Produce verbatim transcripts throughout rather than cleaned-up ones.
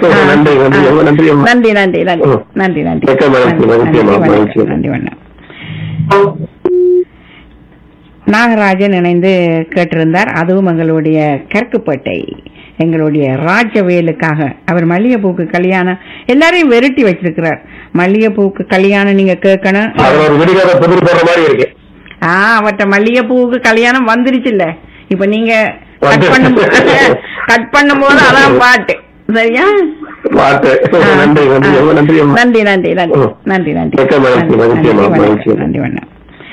நன்றி நன்றி நன்றி நன்றி நன்றி நன்றி நன்றி நன்றி நன்றி வண்ணம். நாகராஜன் இணைந்து கேட்டிருந்தார். அதுவும் எங்களுடைய கற்குப்பேட்டை எங்களுடைய ராஜவேலுக்காக. அவர் மல்லிகைப்பூக்கு கல்யாணம் எல்லாரையும் வெறுட்டி வச்சிருக்கிறார். மல்லிகைப்பூக்கு கல்யாணம் நீங்க கேட்கணும். ஆஹ் அவற்ற மல்லிகைப்பூவுக்கு கல்யாணம் வந்துருச்சு இல்ல, இப்ப நீங்க கட் பண்ணும் கட் பண்ணும் போது அதான் பாட்டு. சரியா? நன்றி நன்றி நன்றி நன்றி நன்றி நன்றி வண்ணம்.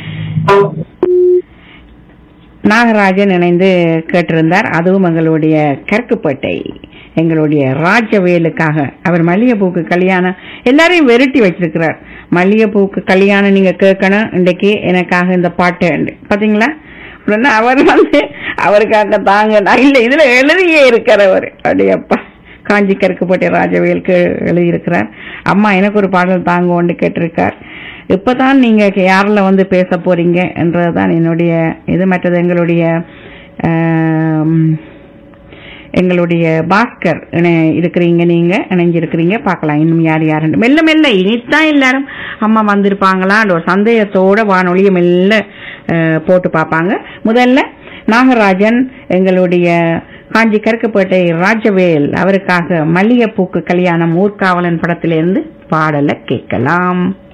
நாகராஜன் இணைந்து கேட்டிருந்தார். அதுவும் எங்களுடைய கற்குப்பேட்டை எங்களுடைய ராஜவேலுக்காக. அவர் மல்லிகைப்பூக்கு கல்யாணம் எல்லாரையும் வெறுட்டி வச்சிருக்கிறார். மல்லிகைப்பூக்கு கல்யாணம் நீங்க கேட்கணும் இன்றைக்கு எனக்காக இந்த பாட்டு பாத்தீங்களா. அவர் வந்து அவருக்காக தாங்க இல்ல இதுல எழுதியே இருக்கிற அவர் அப்படியப்பா காஞ்சி கற்குப்பேட்டை ராஜவேலுக்கு எழுதியிருக்கிறார். அம்மா எனக்கு ஒரு பாடல் தாங்க ஒன்று கேட்டிருக்கார். இப்பதான் நீங்க யாரில் வந்து பேச போறீங்க என்றதுதான் என்னுடைய இது. மற்றது எங்களுடைய எங்களுடைய பாஸ்கர் இருக்கிறீங்க, நீங்க இணைஞ்சிருக்கிறீங்க. பார்க்கலாம் இன்னும் யார் யாரு மெல்ல மெல்ல இனித்தான் எல்லாரும் அம்மா வந்திருப்பாங்களான்னு ஒரு சந்தேகத்தோட வானொலியை மெல்ல போட்டு பார்ப்பாங்க. முதல்ல நாகராஜன் எங்களுடைய காஞ்சி கற்குப்பேட்டை ராஜவேல் அவருக்காக மல்லிகைப்பூக்கு கல்யாணம் ஊர்காவலன் படத்திலிருந்து பாடலை கேட்கலாம்.